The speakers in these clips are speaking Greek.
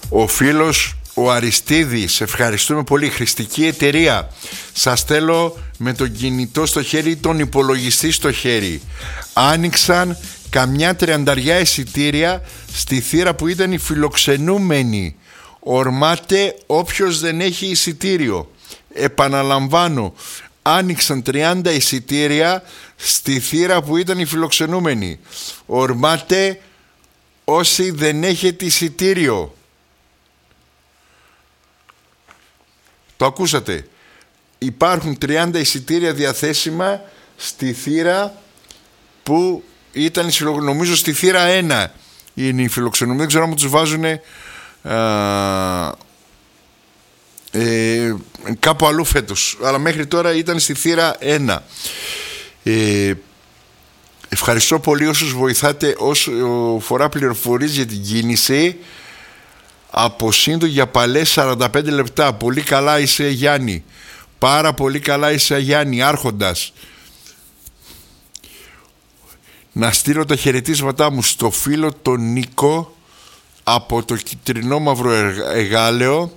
Ο φίλος ο Αριστίδης, ευχαριστούμε πολύ. Χρηστική εταιρεία. Σας θέλω με τον κινητό στο χέρι, τον υπολογιστή στο χέρι. Άνοιξαν καμιά 30 εισιτήρια στη θύρα που ήταν οι φιλοξενούμενοι. Ορμάται όποιος δεν έχει εισιτήριο. Επαναλαμβάνω, άνοιξαν 30 εισιτήρια στη θύρα που ήταν οι φιλοξενούμενοι. Ορμάται όσοι δεν έχετε εισιτήριο. Το ακούσατε. Υπάρχουν 30 εισιτήρια διαθέσιμα στη θύρα που ήταν, νομίζω στη θύρα 1 είναι οι φιλοξενούμενοι. Δεν ξέρω αν τους βάζουν κάπου αλλού φέτος, αλλά μέχρι τώρα ήταν στη θύρα 1. Ευχαριστώ πολύ όσους βοηθάτε όσο φορά πληροφορίες για την κίνηση. Από Σύντο για Παλές 45 λεπτά. Πολύ καλά είσαι, Γιάννη. Πάρα πολύ καλά είσαι, Γιάννη, άρχοντας. Να στείλω τα χαιρετίσματά μου στο φίλο τον Νίκο από το κυτρινό μαύρο Εγάλεο.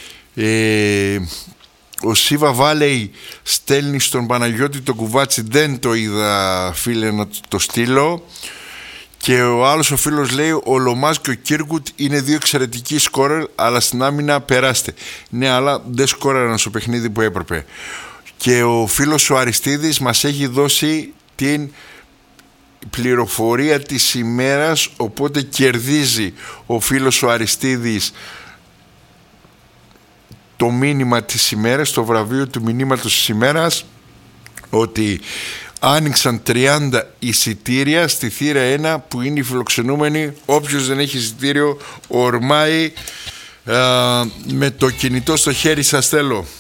Ο Σίβα Βάλεϊ στέλνει στον Παναγιώτη τον Κουβάτσι. Δεν το είδα, φίλε, να το στείλω. Και ο άλλος ο φίλος λέει: ο Λομάς και ο Κίργκουτ είναι δύο εξαιρετικοί σκόρερ, αλλά στην άμυνα περάστε. Ναι, αλλά δεν σκόρεραν στο παιχνίδι που έπρεπε. Και ο φίλος ο Αριστίδης μας έχει δώσει την πληροφορία της ημέρας, οπότε κερδίζει ο φίλος ο Αριστίδης το μήνυμα της ημέρας, το βραβείο του μηνύματος της ημέρας, ότι άνοιξαν 30 εισιτήρια στη θύρα 1 που είναι οι φιλοξενούμενοι. Όποιος δεν έχει εισιτήριο ορμάει με το κινητό στο χέρι. Σας θέλω.